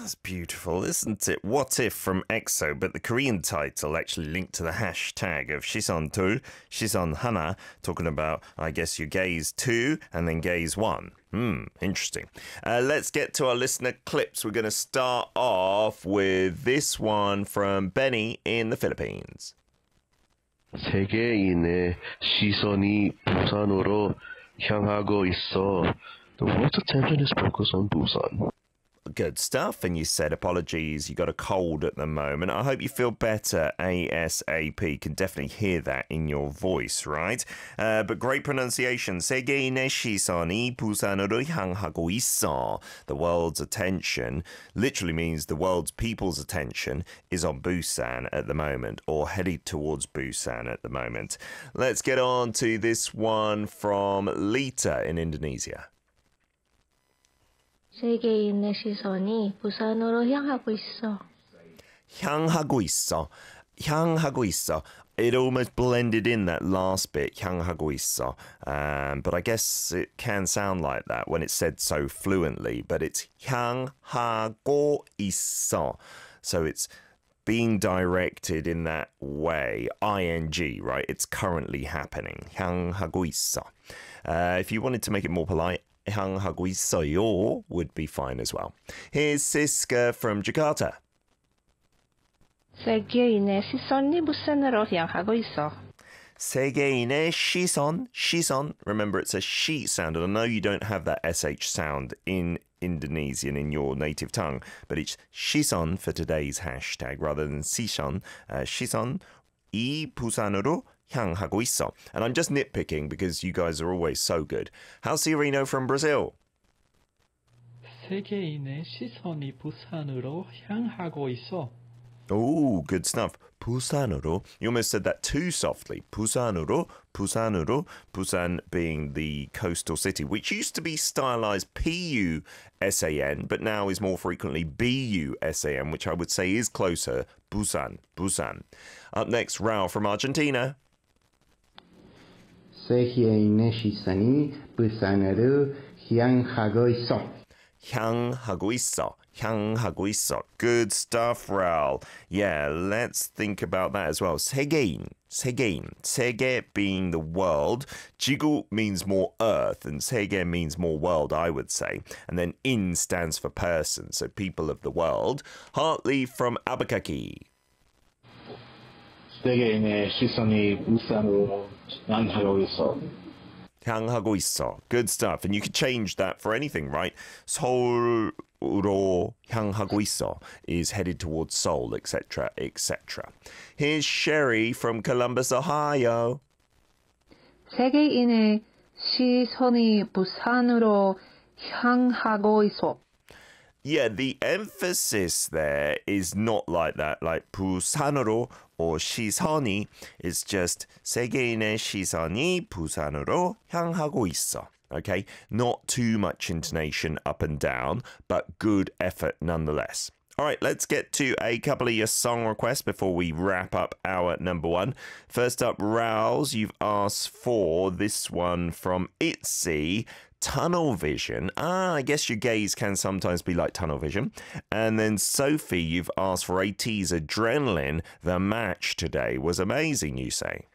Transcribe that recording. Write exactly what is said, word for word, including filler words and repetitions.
That's beautiful, isn't it? What If from EXO, but the Korean title actually linked to the hashtag of Shison 둘, Shison Hana, talking about, I guess, your gaze two and then gaze one. Hmm, interesting. Uh, let's get to our listener clips. We're going to start off with this one from Benny in the Philippines. 세계인의 시선이 부산으로 향하고 있어. The world's attention is focused on Busan. Good stuff. And you said apologies, you got a cold at the moment. I hope you feel better ASAP. Can definitely hear that in your voice, right? Uh, but great pronunciation. 세계인의 시선이 부산으로 향하고 있어. The world's attention literally means the world's people's attention is on Busan at the moment, or headed towards Busan at the moment. Let's get on to this one from Lita in Indonesia. 세계인의 시선이 부산으로 향하고 있어. 향하고 있어. 향하고 있어. It almost blended in that last bit, 향하고 있어. Um, but I guess it can sound like that when it's said so fluently. But it's 향하고 있어. So it's being directed in that way. ing, right? It's currently happening. 향하고 있어. Uh, if you wanted to make it more polite, 향하고 있어요 would be fine as well. Here's Siska from Jakarta. 세계인의 시선이 부산으로 향하고 있어. 세계인의 시선, 시선. Remember, it's a she sound, and I know you don't have that sh sound in Indonesian in your native tongue, but it's 시선 for today's hashtag rather than 시선. Uh, 시선 이 부산으로 향하고 있어. And I'm just nitpicking because you guys are always so good. How's Cirino from Brazil? 세계인의 시선이 부산으로 향하고 있어. Oh, good stuff. 부산으로. You almost said that too softly. 부산으로, 부산으로. Busan being the coastal city, which used to be stylized P U S A N, but now is more frequently B U S A N, which I would say is closer. Busan, Busan. Up next, Rao from Argentina. 세계인의 시선이 부산으로 향하고 있어. 향하고 있어. 향하고 있어. Good stuff, Raul. Yeah, let's think about that as well. 세계인, 세계인. 세계 being the world. 지구 means more earth, and 세계 means more world, I would say. And then in stands for person, so people of the world. Hartley from Albuquerque. 세계인의 시선이 부산으로 향하고 있어. 향하고 있어. Good stuff. And you could change that for anything, right? 서울로 향하고 있어 is headed towards Seoul, et cetera, et cetera. Here's Sherry from Columbus, Ohio. 세계인의 시선이 부산으로 향하고 있어. Yeah, the emphasis there is not like that, like 부산으로 or 시선이. It's just 세계인의 시선이 부산으로 향하고 있어. Okay, not too much intonation up and down, but good effort nonetheless. All right, let's get to a couple of your song requests before we wrap up our number one. First up, Rouse, you've asked for this one from ITZY, Tunnel Vision. Ah, I guess your gaze can sometimes be like tunnel vision. And then Sophie, you've asked for AT's Adrenaline. The match today was amazing, you say.